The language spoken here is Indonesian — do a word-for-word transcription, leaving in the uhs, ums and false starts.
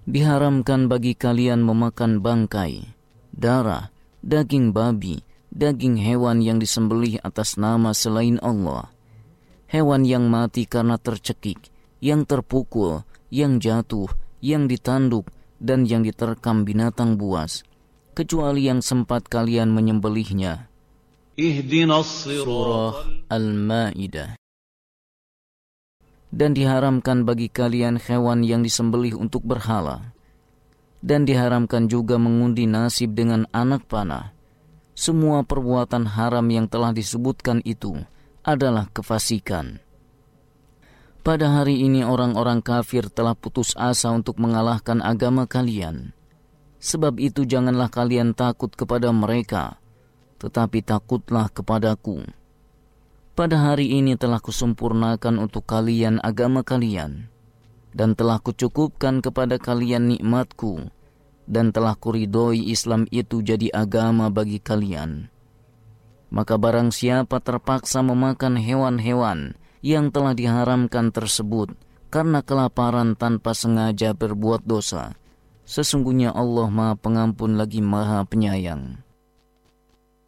Diharamkan bagi kalian memakan bangkai, darah, daging babi, daging hewan yang disembelih atas nama selain Allah, hewan yang mati karena tercekik, yang terpukul, yang jatuh, yang ditanduk, dan yang diterkam binatang buas, kecuali yang sempat kalian menyembelihnya. Surah Al-Ma'idah. Dan diharamkan bagi kalian hewan yang disembelih untuk berhala. Dan diharamkan juga mengundi nasib dengan anak panah. Semua perbuatan haram yang telah disebutkan itu adalah kefasikan. Pada hari ini orang-orang kafir telah putus asa untuk mengalahkan agama kalian. Sebab itu janganlah kalian takut kepada mereka, tetapi takutlah kepadaku. Pada hari ini telah kusempurnakan untuk kalian agama kalian, dan telah kucukupkan kepada kalian nikmatku, dan telah kuridhoi Islam itu jadi agama bagi kalian. Maka barang siapa terpaksa memakan hewan-hewan yang telah diharamkan tersebut karena kelaparan tanpa sengaja berbuat dosa, sesungguhnya Allah Maha Pengampun lagi Maha Penyayang.